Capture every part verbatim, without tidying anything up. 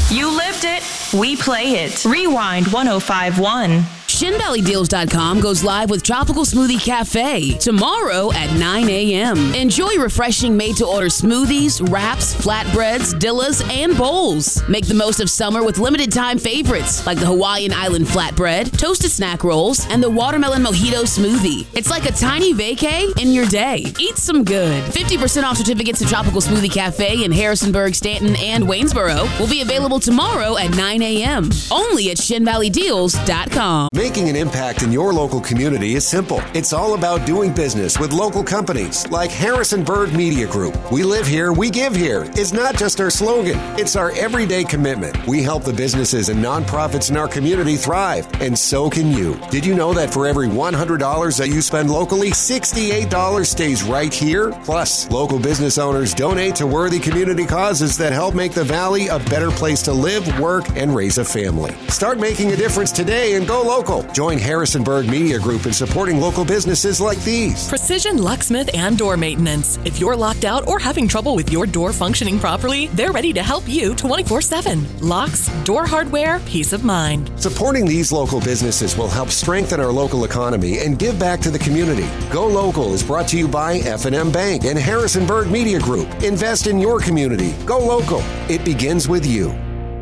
You lived it. We play it. Rewind one oh five point one. Shin Valley Deals dot com goes live with Tropical Smoothie Cafe tomorrow at nine a.m. Enjoy refreshing made-to-order smoothies, wraps, flatbreads, dillas, and bowls. Make the most of summer with limited-time favorites like the Hawaiian Island flatbread, toasted snack rolls, and the watermelon mojito smoothie. It's like a tiny vacay in your day. Eat some good. fifty percent off certificates to Tropical Smoothie Cafe in Harrisonburg, Stanton, and Waynesboro will be available tomorrow at nine a.m. Only at Shin Valley Deals dot com. Making an impact in your local community is simple. It's all about doing business with local companies like Harrison Bird Media Group. We live here, we give here. It's not just our slogan, it's our everyday commitment. We help the businesses and nonprofits in our community thrive, and so can you. Did you know that for every one hundred dollars that you spend locally, sixty-eight dollars stays right here? Plus, local business owners donate to worthy community causes that help make the Valley a better place to live, work, and raise a family. Start making a difference today and go local. Join Harrisonburg Media Group in supporting local businesses like these. Precision Locksmith and Door Maintenance. If you're locked out or having trouble with your door functioning properly, they're ready to help you twenty-four seven. Locks, door hardware, peace of mind. Supporting these local businesses will help strengthen our local economy and give back to the community. Go Local is brought to you by F and M Bank and Harrisonburg Media Group. Invest in your community. Go local. It begins with you.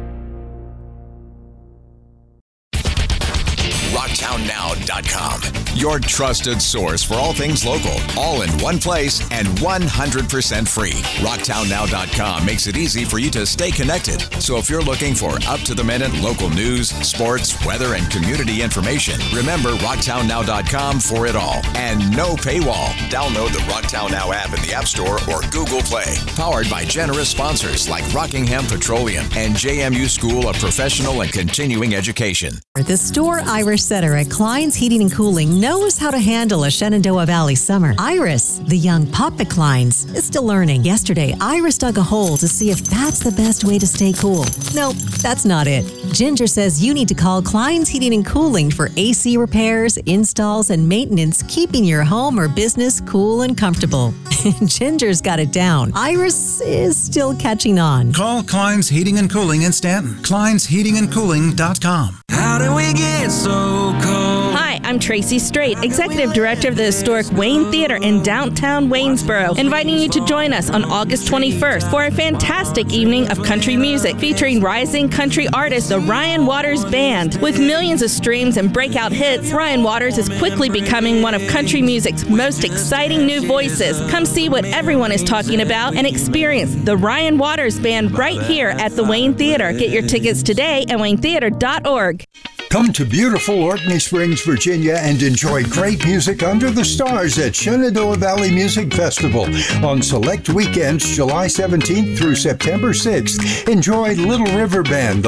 rocktown now dot com. Your trusted source for all things local, all in one place and one hundred percent free. rocktown now dot com makes it easy for you to stay connected. So if you're looking for up-to-the-minute local news, sports, weather, and community information, remember rocktown now dot com for it all. And no paywall. Download the Rocktown Now app in the App Store or Google Play. Powered by generous sponsors like Rockingham Petroleum and J M U School of Professional and Continuing Education. The Store Irish Center at Klein's Heating and Cooling knows how to handle a Shenandoah Valley summer. Iris, the young pup at Klein's, is still learning. Yesterday, Iris dug a hole to see if that's the best way to stay cool. Nope, that's not it. Ginger says you need to call Klein's Heating and Cooling for A C repairs, installs, and maintenance, keeping your home or business cool and comfortable. Ginger's got it down. Iris is still catching on. Call Klein's Heating and Cooling in Stanton. Klein's Heating and Cooling dot com. How do we get so cold? Hi, I'm Tracy Strait, Executive Director of the historic Wayne Theater in downtown Waynesboro, inviting you to join us on August twenty-first for a fantastic evening of country music featuring rising country artist the Ryan Waters Band. With millions of streams and breakout hits, Ryan Waters is quickly becoming one of country music's most exciting new voices. Come see what everyone is talking about and experience the Ryan Waters Band right here at the Wayne Theater. Get your tickets today at wayne theater dot org. Come to beautiful Orkney Springs, Virginia, and enjoy great music under the stars at Shenandoah Valley Music Festival on select weekends, July seventeenth through September sixth. Enjoy Little River Band,